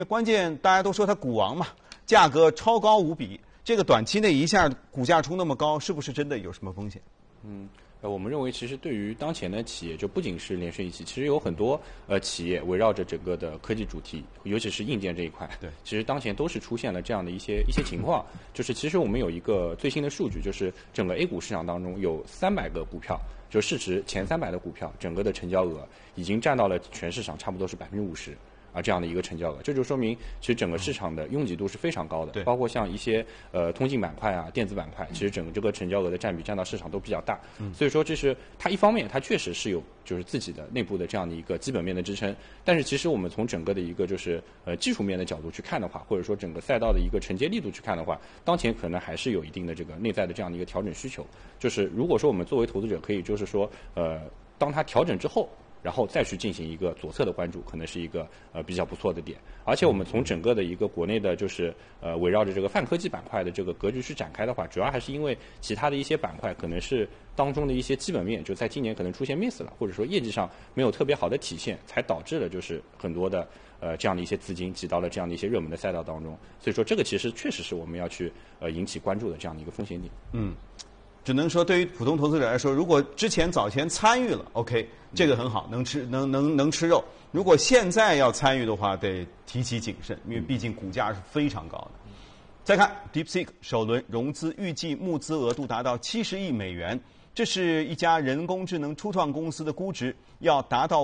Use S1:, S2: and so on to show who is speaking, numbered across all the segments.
S1: 关键大家都说它股王嘛，价格超高无比，这个短期内一下股价冲那么高，是不是真的有什么风险？
S2: 我们认为其实对于当前的企业，就不仅是联讯一汽，其实有很多企业围绕着整个的科技主题，尤其是硬件这一块，
S1: 对，
S2: 其实当前都是出现了这样的一些情况。就是其实我们有一个最新的数据，就是整个 A 股市场当中有300个股票，就市值前300的股票，整个的成交额已经占到了全市场差不多是50%。这样的一个成交额，这就说明其实整个市场的拥挤度是非常高的，包括像一些通信板块啊、电子板块，其实整个这个成交额的占比占到市场都比较大。所以说这是它一方面它确实是有就是自己的内部的这样的一个基本面的支撑，但是其实我们从整个的一个就是技术面的角度去看的话，或者说整个赛道的一个承接力度去看的话，当前可能还是有一定的这个内在的这样的一个调整需求。就是如果说我们作为投资者可以就是说当它调整之后，然后再去进行一个左侧的关注，可能是一个比较不错的点。而且我们从整个的一个国内的，就是围绕着这个泛科技板块的这个格局去展开的话，主要还是因为其他的一些板块可能是当中的一些基本面就在今年可能出现 miss 了，或者说业绩上没有特别好的体现，才导致了就是很多的这样的一些资金挤到了这样的一些热门的赛道当中。所以说这个其实确实是我们要去引起关注的这样的一个风险点。
S1: 只能说，对于普通投资者来说，如果早前参与了 ，OK， 这个很好，能吃肉。如果现在要参与的话，得提起谨慎，因为毕竟股价是非常高的。再看 DeepSeek 首轮融资预计募资额度达到70亿美元，这是一家人工智能初创公司的估值要达到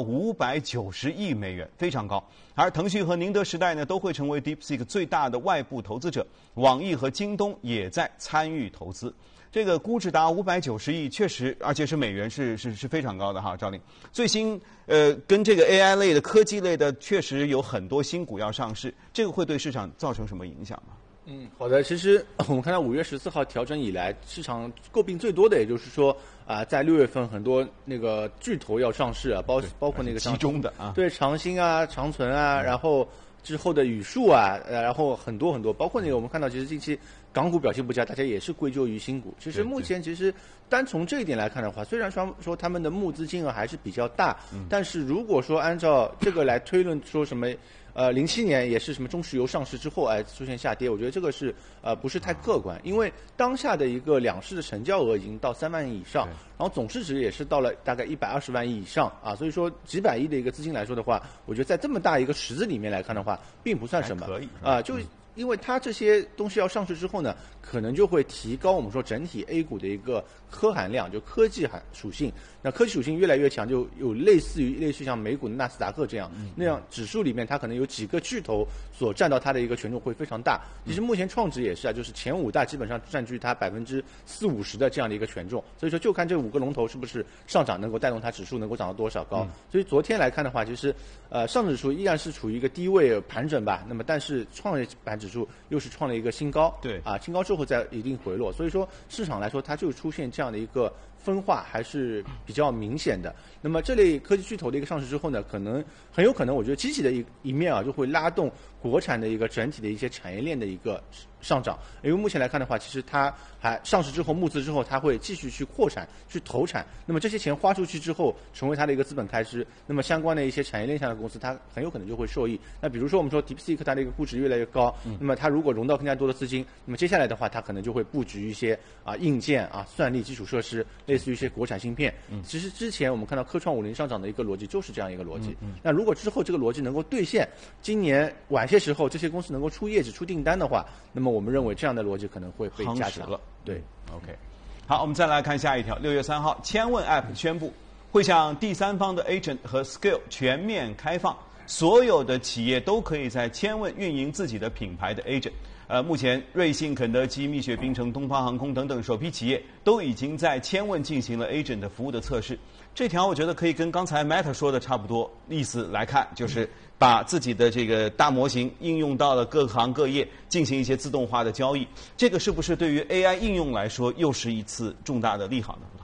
S1: 590亿美元，非常高。而腾讯和宁德时代呢，都会成为 DeepSeek 最大的外部投资者，网易和京东也在参与投资。这个估值达590亿，确实，而且是美元，是非常高的哈。赵玲，最新跟这个 AI 类的科技类的，确实有很多新股要上市，这个会对市场造成什么影响吗？
S3: 好的。其实我们看到5月14号调整以来，市场诟病最多的，也就是说在6月份很多那个巨头要上市啊，包括那个
S1: 集中的啊，
S3: 对，长兴啊、长存啊，然后之后的语数啊，然后很多，包括那个我们看到，其实近期港股表现不佳，大家也是归咎于新股。其实目前其实单从这一点来看的话，虽然说他们的募资金额还是比较大，但是如果说按照这个来推论，说什么07年也是什么中石油上市之后出现下跌，我觉得这个是不是太客观，因为当下的一个两市的成交额已经到3万亿以上，然后总市值也是到了大概120万亿以上啊，所以说几百亿的一个资金来说的话，我觉得在这么大一个池子里面来看的话，并不算什么，
S1: 可以
S3: 就因为它这些东西要上市之后呢，可能就会提高我们说整体 A 股的一个科含量，就科技属性。那科技属性越来越强，就有类似像美股的纳斯达克这样，那样指数里面它可能有几个巨头所占到它的一个权重会非常大。其实目前创指也是就是前5大基本上占据它40-50%的这样的一个权重，所以说就看这5个龙头是不是上涨能够带动它指数能够涨到多少高。所以昨天来看的话，其实上证指数依然是处于一个低位盘整吧，那么但是创业板指数又是创了一个新高，
S1: 对
S3: 新高之后再一定回落，所以说市场来说它就出现这样的一个分化还是比较明显的。那么这类科技巨头的一个上市之后呢，很有可能我觉得积极的一面就会拉动国产的一个整体的一些产业链的一个上涨。因为目前来看的话，其实它还上市之后募资之后，它会继续去扩产去投产，那么这些钱花出去之后成为它的一个资本开支，那么相关的一些产业链上的公司它很有可能就会受益。那比如说我们说 DeepSeek 它的一个估值越来越高，那么它如果融到更加多的资金，那么接下来的话它可能就会布局一些硬件算力基础设施，类似于一些国产芯片。其实之前我们看到科创50上涨的一个逻辑就是这样一个逻辑。那如果之后这个逻辑能够兑现，今年晚些时候这些公司能够出业绩出订单的话，那么我们认为这样的逻辑可能会被加强
S1: 了。
S3: 对
S1: ，OK。好，我们再来看下一条。6月3号，千问 App 宣布会向第三方的 Agent 和 Skill 全面开放，所有的企业都可以在千问运营自己的品牌的 Agent。目前瑞幸、肯德基、蜜雪冰城、东方航空等等首批企业都已经在千问进行了 Agent 的服务的测试。这条我觉得可以跟刚才 Matt 说的差不多，意思来看就是把自己的这个大模型应用到了各行各业，进行一些自动化的交易。这个是不是对于 AI 应用来说又是一次重大的利好呢？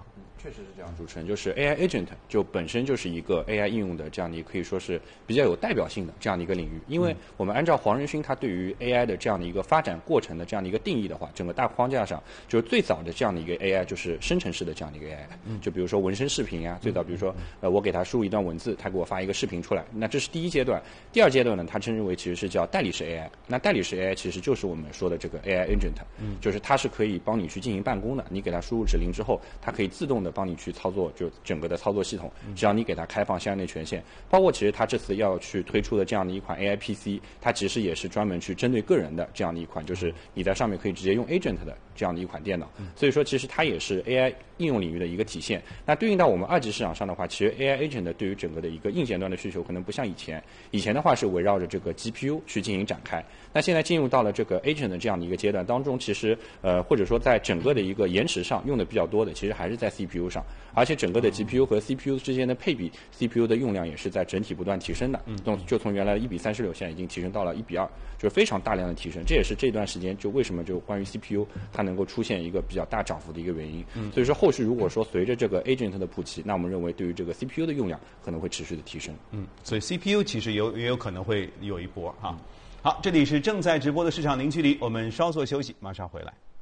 S2: 确实是这样，主持人，就是 AI agent 就本身就是一个 AI 应用的这样的一个可以说是比较有代表性的这样的一个领域。因为我们按照黄仁勋他对于 AI 的这样的一个发展过程的这样的一个定义的话，整个大框架上就是最早的这样的一个 AI 就是生成式的这样的一个 AI，就比如说纹身视频啊，最早比如说我给他输入一段文字，他给我发一个视频出来，那这是第一阶段。第二阶段呢，他称之为其实是叫代理式 AI。那代理式 AI 其实就是我们说的这个 AI agent，就是它是可以帮你去进行办公的，你给它输入指令之后，它可以自动的帮你去操作，就整个的操作系统，只要你给它开放相应的权限。包括其实它这次要去推出的这样的一款 AI PC， 它其实也是专门去针对个人的这样的一款，就是你在上面可以直接用 agent 的这样的一款电脑。所以说，其实它也是 AI 应用领域的一个体现。那对应到我们二级市场上的话，其实 AI agent 对于整个的一个硬件端的需求可能不像以前的话是围绕着这个 GPU 去进行展开。那现在进入到了这个 agent 的这样的一个阶段当中，其实或者说在整个的一个延迟上用的比较多的，其实还是在 CPU 上，而且整个的 GPU 和 CPU 之间的配比 ，CPU 的用量也是在整体不断提升的。就从原来的1:36，现在已经提升到了1:2，就是非常大量的提升。这也是这段时间就为什么就关于 CPU 它能够出现一个比较大涨幅的一个原因。所以说后续如果说随着这个 agent 的普及，那我们认为对于这个 CPU 的用量可能会持续的提升。
S1: 所以 CPU 其实也有可能会有一波哈。好，这里是正在直播的市场零距离，我们稍作休息，马上回来。